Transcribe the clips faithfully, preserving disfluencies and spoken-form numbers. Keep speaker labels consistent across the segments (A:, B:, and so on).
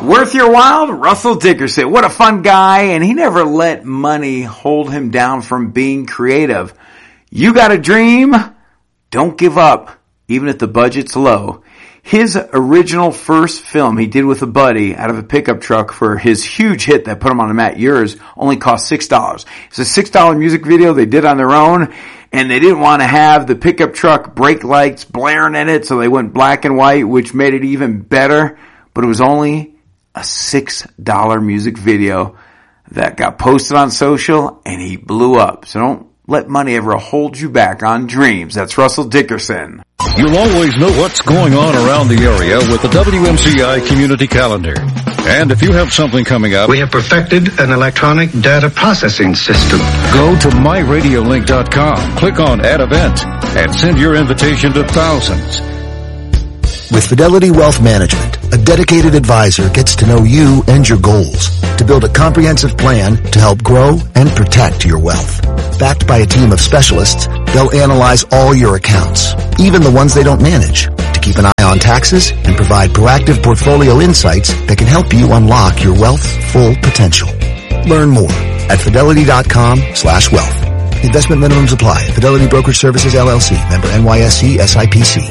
A: Worth your while? Russell Dickerson. What a fun guy, and he never let money hold him down from being creative. You got a dream? Don't give up, even if the budget's low. His original first film he did with a buddy out of a pickup truck for his huge hit that put him on the map, Yours, only cost six dollars. It's a six dollar music video they did on their own, and they didn't want to have the pickup truck brake lights blaring in it, so they went black and white, which made it even better. But it was only a six dollar music video that got posted on social, and he blew up. So don't let money ever hold you back on dreams. That's Russell Dickerson.
B: You'll always know what's going on around the area with the W M C I Community Calendar. And if you have something coming up,
C: we have perfected an electronic data processing system.
B: Go to my radio link dot com, click on Add Event, and send your invitation to thousands.
D: With Fidelity Wealth Management, a dedicated advisor gets to know you and your goals to build a comprehensive plan to help grow and protect your wealth. Backed by a team of specialists, they'll analyze all your accounts, even the ones they don't manage, to keep an eye on taxes and provide proactive portfolio insights that can help you unlock your wealth's full potential. Learn more at fidelity dot com slash wealth. Investment minimums apply. Fidelity Brokerage Services, L L C. Member N Y S E S I P C.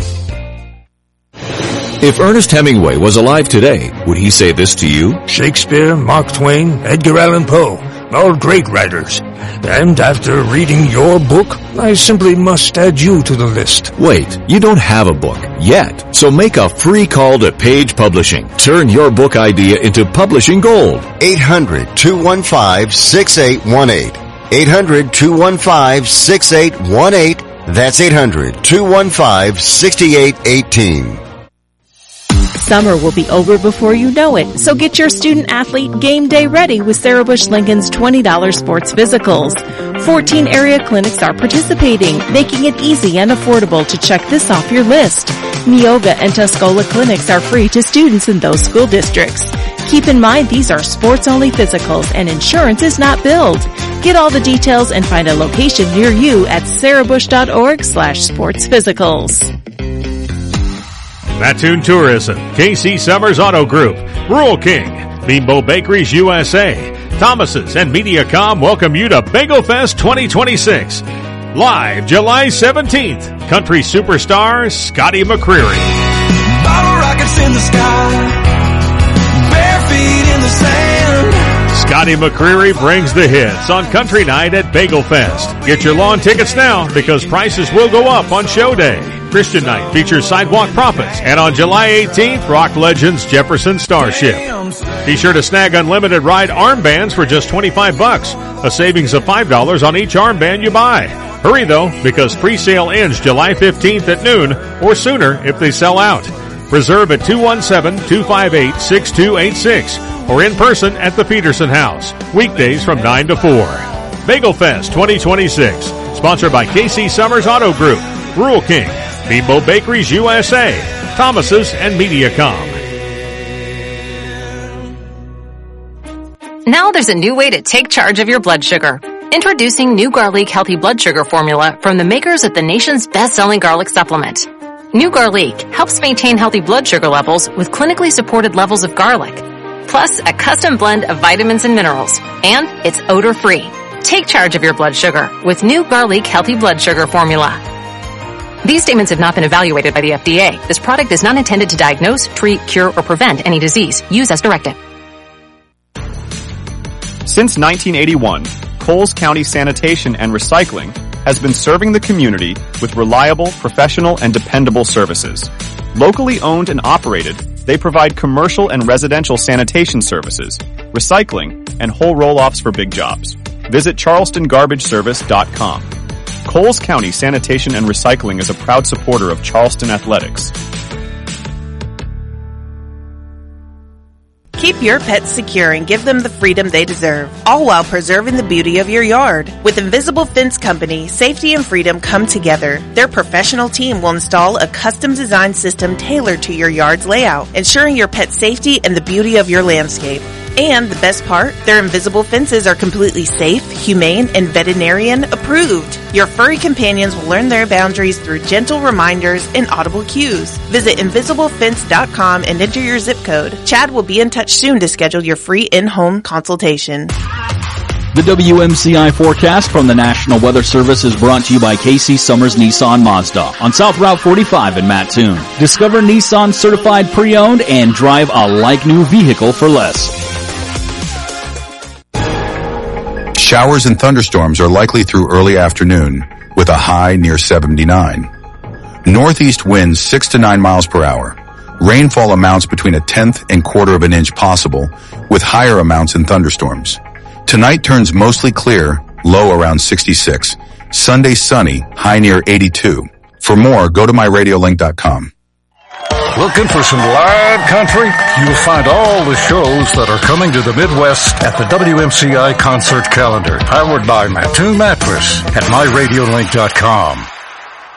E: If Ernest Hemingway was alive today, would he say this to you?
F: Shakespeare, Mark Twain, Edgar Allan Poe, all great writers. And after reading your book, I simply must add you to the list.
E: Wait, you don't have a book yet. So make a free call to Page Publishing. Turn your book idea into publishing gold.
G: eight hundred, two one five, six eight one eight. eight hundred, two one five, six eight one eight. That's eight hundred, two one five, six eight one eight.
H: Summer will be over before you know it, so get your student-athlete game day ready with Sarah Bush Lincoln's twenty dollar sports physicals. fourteen area clinics are participating, making it easy and affordable to check this off your list. Neoga and Tuscola clinics are free to students in those school districts. Keep in mind these are sports-only physicals and insurance is not billed. Get all the details and find a location near you at sarahbush.org slash sports physicals.
I: Mattoon Tourism, K C Summers Auto Group, Rural King, Beanbo Bakeries U S A, Thomas's, and Mediacom welcome you to Bagel Fest twenty twenty-six. Live July seventeenth, country superstar Scotty McCreery.
J: Bottle rockets in the sky, bare feet in the sand.
I: Scotty McCreery brings the hits on Country Night at Bagel Fest. Get your lawn tickets now because prices will go up on show day. Christian Night features Sidewalk Prophets, and on July eighteenth, Rock Legends Jefferson Starship. Be sure to snag unlimited ride armbands for just twenty-five bucks, a savings of five dollars on each armband you buy. Hurry though, because pre-sale ends July fifteenth at noon or sooner if they sell out. Reserve at two one seven, two five eight, six two eight six or in person at the Peterson House, weekdays from nine to four. Bagel Fest twenty twenty-six, sponsored by K C Summers Auto Group, Rural King, Beanbo Bakeries U S A, Thomas's, and Mediacom.
K: Now there's a new way to take charge of your blood sugar. Introducing new Garlic Healthy Blood Sugar Formula from the makers of the nation's best-selling garlic supplement. New Garlic helps maintain healthy blood sugar levels with clinically supported levels of garlic, plus a custom blend of vitamins and minerals, and it's odor-free. Take charge of your blood sugar with new Garlic Healthy Blood Sugar Formula. These statements have not been evaluated by the F D A. This product is not intended to diagnose, treat, cure, or prevent any disease. Use as directed.
L: Since nineteen eighty-one, Coles County Sanitation and Recycling has been serving the community with reliable, professional, and dependable services. Locally owned and operated, they provide commercial and residential sanitation services, recycling, and whole roll-offs for big jobs. Visit charleston garbage service dot com. Coles County Sanitation and Recycling is a proud supporter of Charleston athletics.
M: Keep your pets secure and give them the freedom they deserve, all while preserving the beauty of your yard. With Invisible Fence Company, safety and freedom come together. Their professional team will install a custom-designed system tailored to your yard's layout, ensuring your pet's safety and the beauty of your landscape. And the best part, their invisible fences are completely safe, humane, and veterinarian approved. Your furry companions will learn their boundaries through gentle reminders and audible cues. Visit invisible fence dot com and enter your zip code. Chad will be in touch soon to schedule your free in-home consultation.
N: The W M C I forecast from the National Weather Service is brought to you by Casey Summers Nissan Mazda on South Route forty-five in Mattoon. Discover Nissan certified pre-owned and drive a like-new vehicle for less.
O: Showers and thunderstorms are likely through early afternoon with a high near seventy-nine. Northeast winds six to nine miles per hour. Rainfall amounts between a tenth and quarter of an inch possible with higher amounts in thunderstorms. Tonight turns mostly clear, low around sixty-six. Sunday sunny, high near eighty-two. For more, go to my radio link dot com.
B: Looking for some live country? You'll find all the shows that are coming to the Midwest at the W M C I concert calendar, powered by Mattoon Mattress at my radio link dot com.